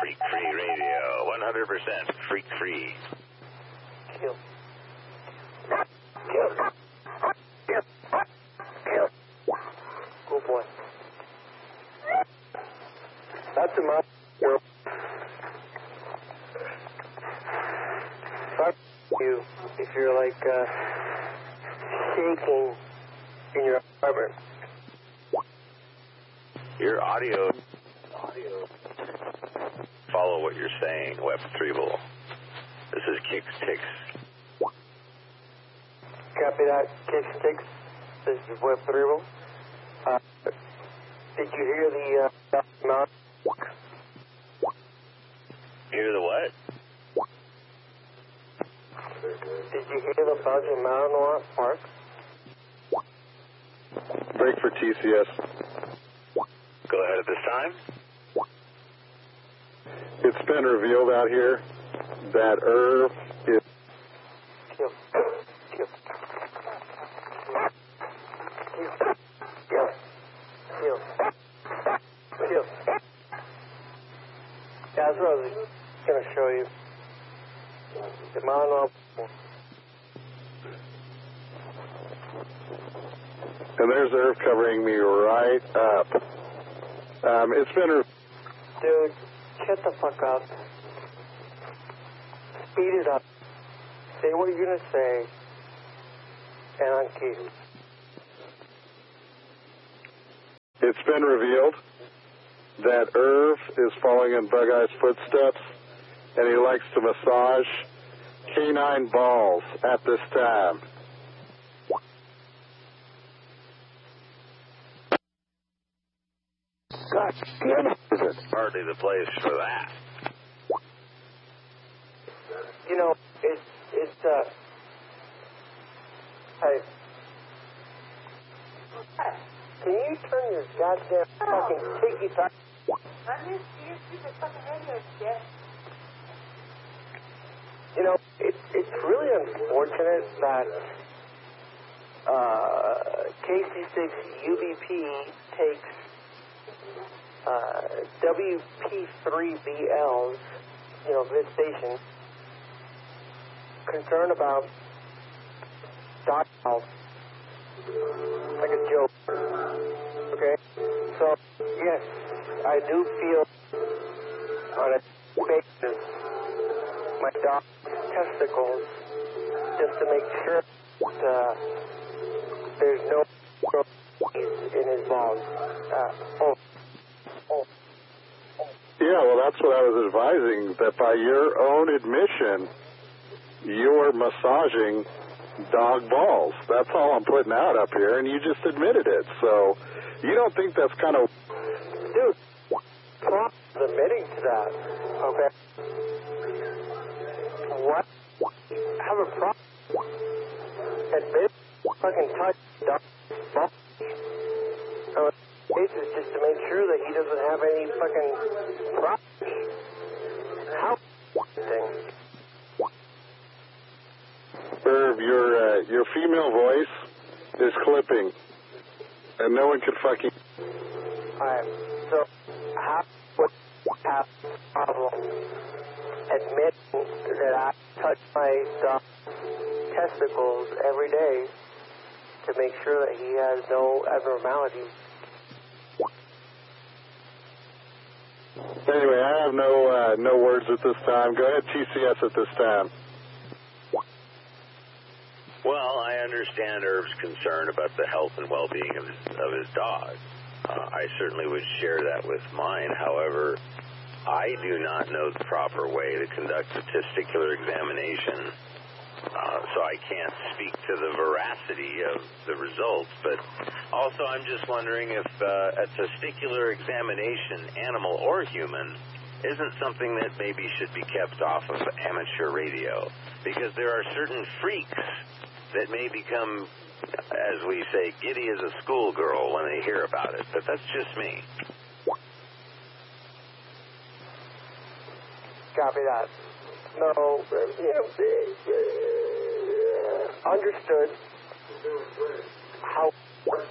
Freak Free Radio. 100% freak free. Kill. Kill. Kill. Kill. Good boy. That's a mouth. Fuck you if you're like shaking in your apartment. Your audio. Follow what you're saying, Web Retrieval. This is Kicks Ticks. Copy that, Kicks Ticks. This is Web Retrieval. Did you hear the mouth? Hear the what? Did you hear the Belgian Malinois bark? Break for TCS. Go ahead at this time. It's been revealed out here that Irv is... Kill. Kill. Kill. Kill. Kill. Yeah, that's what I was going to show you. The Malinois. And there's Irv covering me right up. It's been... Dude, shut the fuck up. Speed it up. Say what you're going to say. And on cue. It's been revealed that Irv is following in Bug Eye's footsteps, and he likes to massage canine balls at this time. God damn it. Hardly the place for that. You know, it's hey. Can you turn your goddamn fucking tiki talk? You know, it's really unfortunate that KC6 UBP takes WP3BL's, you know, this station, concerned about dog health, like a joke. Okay? So, yes, I do feel on a basis my dog's testicles just to make sure that there's no in his balls. Yeah, well, that's what I was advising, that by your own admission, you're massaging dog balls. That's all I'm putting out up here, and you just admitted it. So you don't think that's kind of... Dude, stop admitting to that, okay? What? Have a problem? Admit fucking touch dog balls. So cases just to make sure that he doesn't have any fucking problems. How thing? Irv, your female voice is clipping, and no one could fucking... Alright, so how would have a problem admitting that I touch my dog's testicles every day to make sure that he has no abnormalities? Anyway, I have no words at this time. Go ahead, TCS at this time. Well, I understand Irv's concern about the health and well-being of his dog. I certainly would share that with mine. However, I do not know the proper way to conduct a testicular examination, so I can't speak to the veracity of the results. But also, I'm just wondering if a testicular examination, animal or human, isn't something that maybe should be kept off of amateur radio, because there are certain freaks that may become, as we say, giddy as a schoolgirl when they hear about it. But that's just me. Copy that. No, understood. How,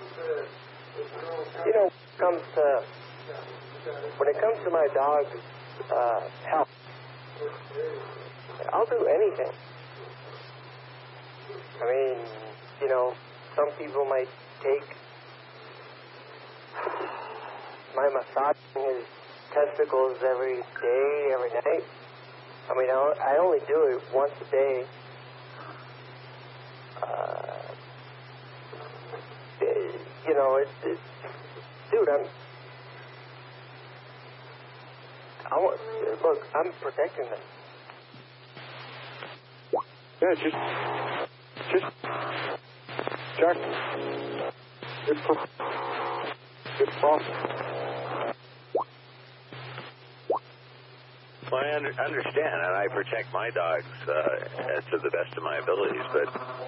when it comes to my dog help. I'll do anything. I mean, you know, some people might take my massaging his testicles every day, every night. I mean, I only do it once a day. You know, it's dude, look, I'm protecting them. Yeah, just check. It's possible. Well, I understand, and I protect my dogs to the best of my abilities, but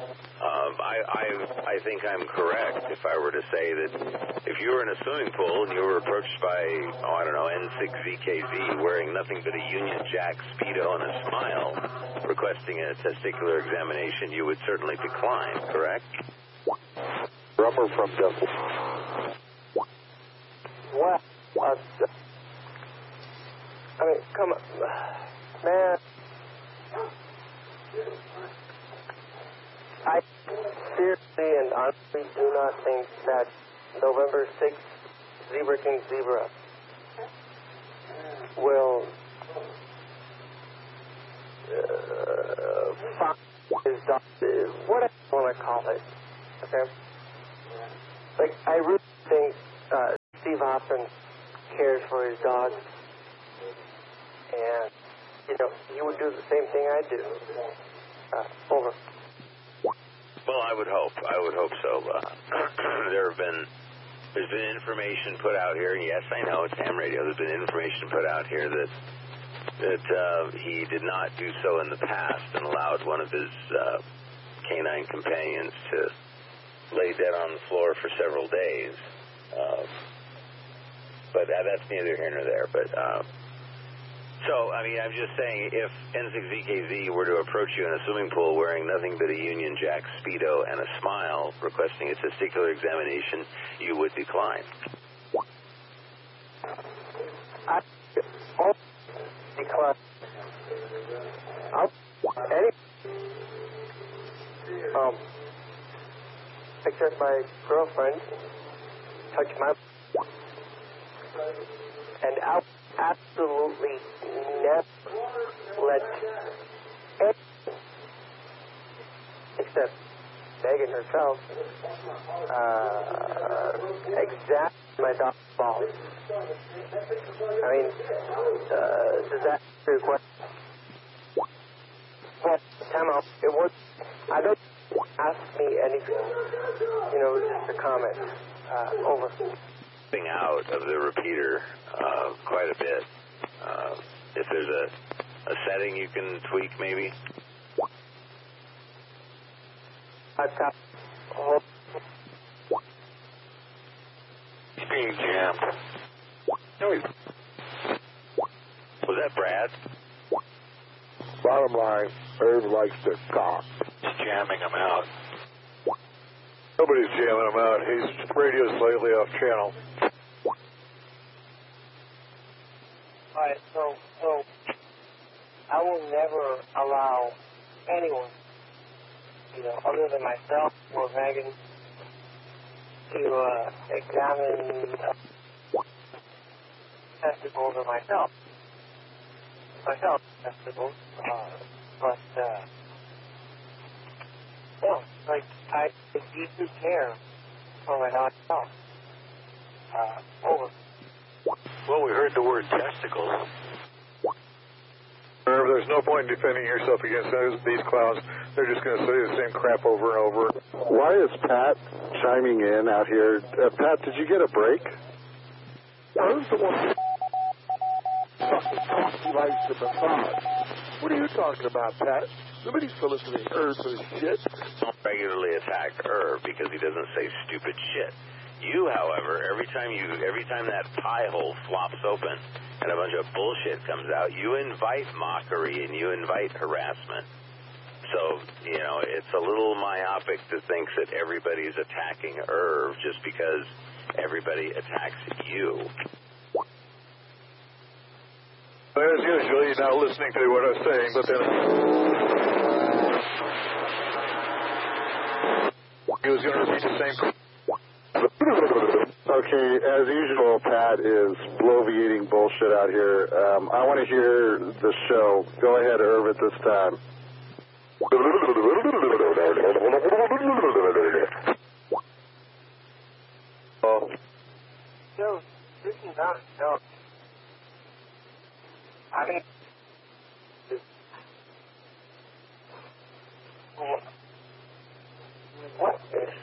I think I'm correct if I were to say that if you were in a swimming pool and you were approached by, N6ZKZ wearing nothing but a Union Jack Speedo and a smile, requesting a testicular examination, you would certainly decline, correct? Rubber from Devil. Well, I mean, come on, man. I seriously and honestly do not think that November 6th Zebra King Zebra will fuck his dog, whatever you want to call it, okay? Like, I really think Steve Hoffman cares for his dog. And, you know, you would do the same thing I do. Over. Well, I would hope so. There's been information put out here, and yes, I know it's ham radio. There's been information put out here that he did not do so in the past and allowed one of his canine companions to lay dead on the floor for several days. But that's neither here nor there. But so, I mean, I'm just saying, if N6ZKZ were to approach you in a swimming pool wearing nothing but a Union Jack Speedo and a smile, requesting a testicular examination, you would decline. I won't decline. Except my girlfriend touch my... And I'll absolutely never let anyone, except Megan herself, examine my dog's balls. I mean, does that answer your question? Well, time out. It was, I don't ask me anything. You know, it was just a comment. Over. Out of the repeater quite a bit. If there's a setting you can tweak, maybe. I've got. He's being jammed. No, was that Brad? Bottom line, Irv likes to talk. He's jamming him out. Nobody's jamming him out. His radio's slightly off channel. All right, so I will never allow anyone, you know, other than myself or Megan, to examine testicles of myself. Testicles, but no, like I deeply care for my dog. Over. Well, we heard the word testicles. Irv, there's no point in defending yourself against these clowns. They're just going to say the same crap over and over. Why is Pat chiming in out here? Pat, did you get a break? Irv's the one who fucking likes to massage. What are you talking about, Pat? Nobody's for listening to Irv for this shit. Don't regularly attack Irv because he doesn't say stupid shit. You, however, every time that pie hole flops open and a bunch of bullshit comes out, you invite mockery and you invite harassment. So, you know, it's a little myopic to think that everybody's attacking Irv just because everybody attacks you. As usual, you're not listening to what I'm saying, but then he was going to repeat the same. Okay, as usual, Pat is bloviating bullshit out here. I want to hear the show. Go ahead, Irv, at this time. No, this is not a show. I mean, what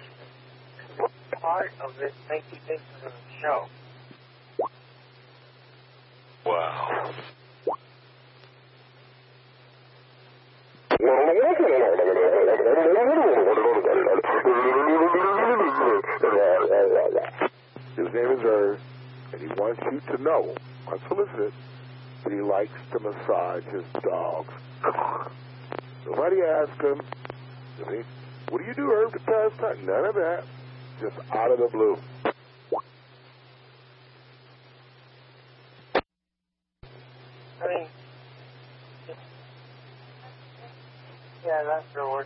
part of this makes you think this is a show? Wow. His name is Irv, and he wants you to know, unsolicited, that he likes to massage his dogs. Nobody asked him, what do you do, Irv, to pass time? None of that. Just out of the blue. I mean, yeah, that's the word.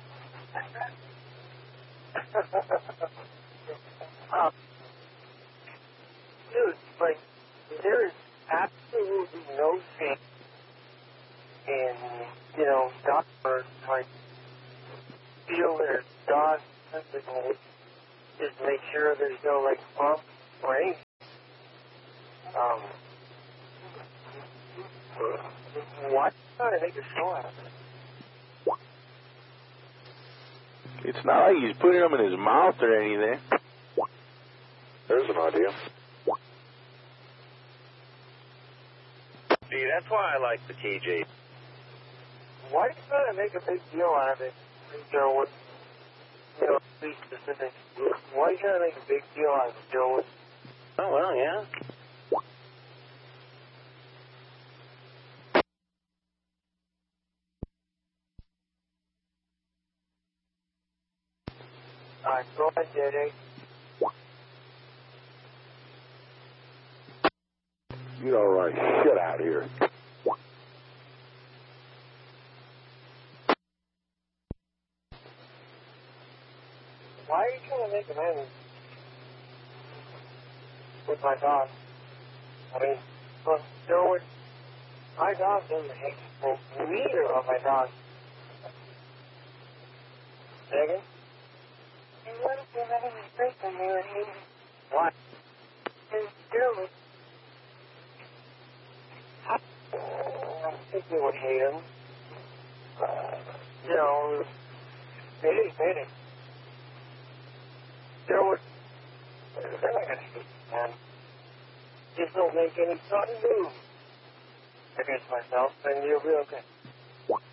Dude, like, there is absolutely no shame in, doctors, like, feel their dog's testicles, just make sure there's no, like, bump or anything. Why not make a show out of it? It's not like he's putting them in his mouth or anything. There's an idea. See, that's why I like the TJ. Why do you try to make a big deal out of it? What, be specific. Why are you trying to make a big deal out of it, Joe? Oh, well, yeah. All right, go ahead, JJ. You don't run shit out here. Why are you trying to make amends with my dog? I mean, look, my dog doesn't hate well, neither of my dogs. Second? And what if you're having a break and they would hate him? Why? Because still, I think they would hate him. Maybe. They're not going to hate him, man. Just don't make any sudden move against myself, and you'll be okay.